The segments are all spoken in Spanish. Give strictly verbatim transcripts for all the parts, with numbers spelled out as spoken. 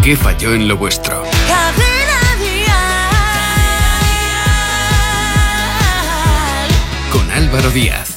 ¿Qué falló en lo vuestro? Cadena Dial. Con Álvaro Díaz.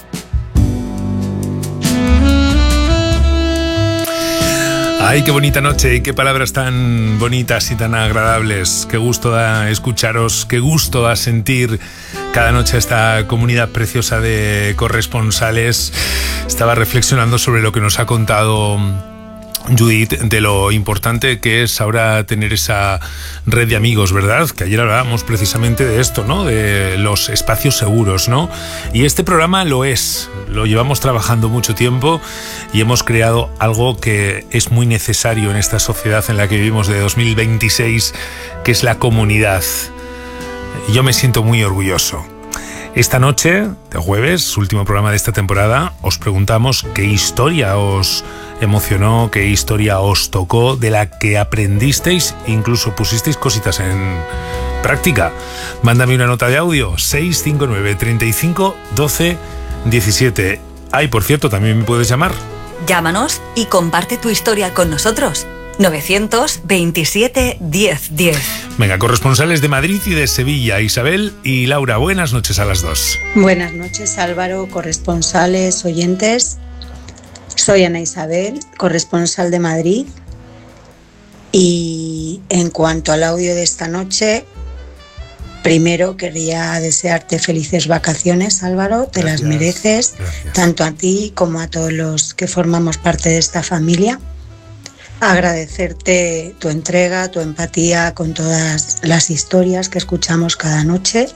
Ay, qué bonita noche y qué palabras tan bonitas y tan agradables. Qué gusto da escucharos, qué gusto da sentir cada noche esta comunidad preciosa de corresponsales. Estaba reflexionando sobre lo que nos ha contado Judith, de lo importante que es ahora tener esa red de amigos, ¿verdad? Que ayer hablábamos precisamente de esto, ¿no? De los espacios seguros, ¿no? Y este programa lo es, lo llevamos trabajando mucho tiempo y hemos creado algo que es muy necesario en esta sociedad en la que vivimos de dos mil veintiséis, que es la comunidad. Yo me siento muy orgulloso. Esta noche, de jueves, último programa de esta temporada, os preguntamos qué historia os emocionó, qué historia os tocó, de la que aprendisteis, incluso pusisteis cositas en práctica. Mándame una nota de audio, seis cinco nueve, treinta y cinco, doce, diecisiete. Ay, por cierto, también me puedes llamar. Llámanos y comparte tu historia con nosotros. novecientos veintisiete, diez, diez. Venga, corresponsales de Madrid y de Sevilla, Isabel y Laura, buenas noches a las dos. Buenas noches, Álvaro, corresponsales, oyentes. Soy Ana Isabel, corresponsal de Madrid. Y en cuanto al audio de esta noche, primero quería desearte felices vacaciones, Álvaro, te Gracias, las mereces, gracias. Tanto a ti como a todos los que formamos parte de esta familia. Agradecerte tu entrega, tu empatía con todas las historias que escuchamos cada noche.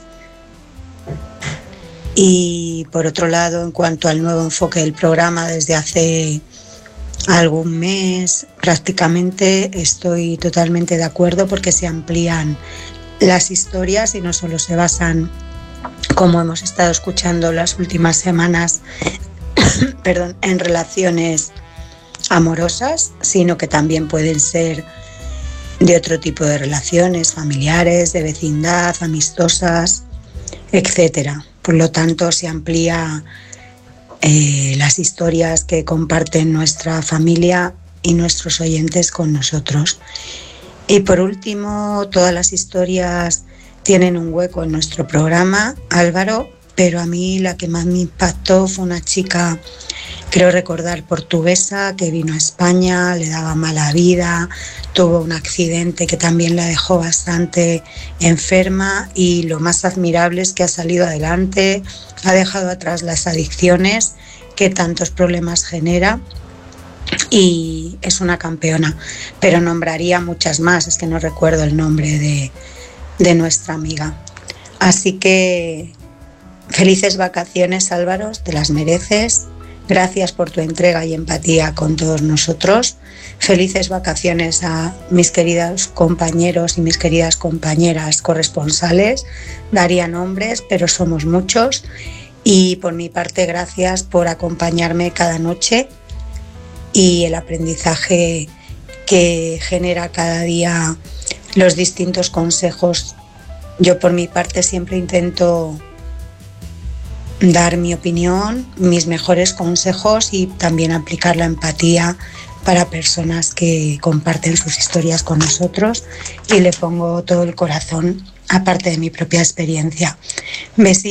Y por otro lado, en cuanto al nuevo enfoque del programa, desde hace algún mes prácticamente estoy totalmente de acuerdo, porque se amplían las historias y no solo se basan, como hemos estado escuchando las últimas semanas, perdón, en relaciones amorosas, sino que también pueden ser de otro tipo de relaciones, familiares, de vecindad, amistosas, etcétera. Por lo tanto, se amplía eh, las historias que comparten nuestra familia y nuestros oyentes con nosotros. Y por último, todas las historias tienen un hueco en nuestro programa, Álvaro, pero a mí la que más me impactó fue una chica, creo recordar, portuguesa, que vino a España, le daba mala vida, tuvo un accidente que también la dejó bastante enferma, y lo más admirable es que ha salido adelante, ha dejado atrás las adicciones que tantos problemas genera, y es una campeona. Pero nombraría muchas más, es que no recuerdo el nombre de, de nuestra amiga. Así que felices vacaciones, Álvaro, te las mereces. Gracias por tu entrega y empatía con todos nosotros. Felices vacaciones a mis queridos compañeros y mis queridas compañeras corresponsales. Daría nombres, pero somos muchos. Y por mi parte, gracias por acompañarme cada noche y el aprendizaje que genera cada día los distintos consejos. Yo por mi parte siempre intento dar mi opinión, mis mejores consejos, y también aplicar la empatía para personas que comparten sus historias con nosotros, y le pongo todo el corazón, aparte de mi propia experiencia. Besitos.